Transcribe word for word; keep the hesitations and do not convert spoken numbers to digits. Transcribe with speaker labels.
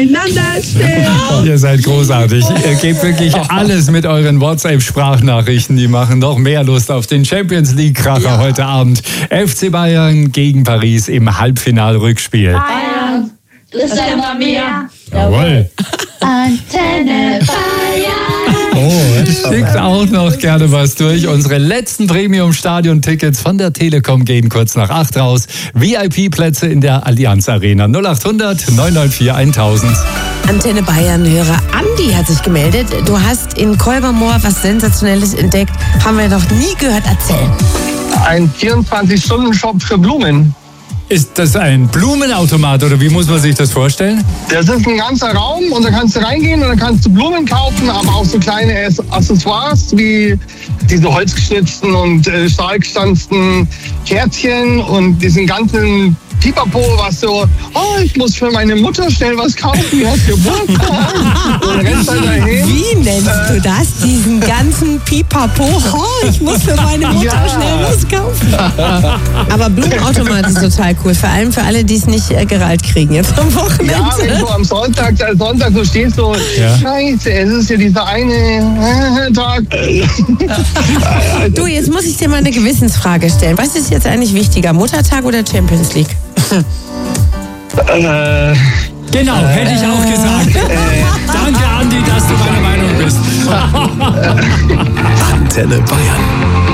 Speaker 1: Ihr seid großartig. Ihr gebt wirklich alles mit euren WhatsApp-Sprachnachrichten. Die machen noch mehr Lust auf den Champions-League-Kracher ja. heute Abend. F C Bayern gegen Paris im Halbfinal-Rückspiel.
Speaker 2: Bayern, ist immer mehr.
Speaker 1: Jawohl.
Speaker 2: Antenne Bayern.
Speaker 1: Oh, schickt auch noch gerne was durch. Unsere letzten Premium-Stadion-Tickets von der Telekom gehen kurz nach acht raus. V I P-Plätze in der Allianz Arena. null acht hundert neun neun vier tausend.
Speaker 3: Antenne Bayern-Hörer Andi hat sich gemeldet. Du hast in Kolbermoor was Sensationelles entdeckt. Haben wir noch nie gehört. Erzähl.
Speaker 4: Ein vierundzwanzig-Stunden-Shop für Blumen.
Speaker 1: Ist das ein Blumenautomat oder wie muss man sich das vorstellen?
Speaker 4: Das ist ein ganzer Raum und da kannst du reingehen und dann kannst du Blumen kaufen, aber auch so kleine Accessoires wie diese holzgeschnitzten und äh, stahlgestanzten Kärtchen und diesen ganzen Pipapo, was so, oh, ich muss für meine Mutter schnell was kaufen, die hat Geburtstag. Und rennst dann dahin.
Speaker 3: Wie nennst
Speaker 4: äh,
Speaker 3: du das? Diesen ganzen Pipapo? Oh, ich muss für meine Mutter
Speaker 4: Ja.
Speaker 3: schnell was kaufen. Aber Blumenautomat ist total cool. Vor allem für alle, die es nicht äh, gereilt kriegen jetzt am Wochenende.
Speaker 4: Ja, wenn du am Sonntag, am Sonntag so stehst, so,
Speaker 1: Ja.
Speaker 4: Scheiße, es ist ja dieser eine äh, Tag.
Speaker 3: Du, jetzt muss ich dir mal eine Gewissensfrage stellen. Was ist jetzt eigentlich wichtiger, Muttertag oder Champions League?
Speaker 4: äh,
Speaker 1: Genau, hätte ich auch gesagt. Danke, Andi, dass du meiner Meinung bist.
Speaker 5: Antenne Bayern.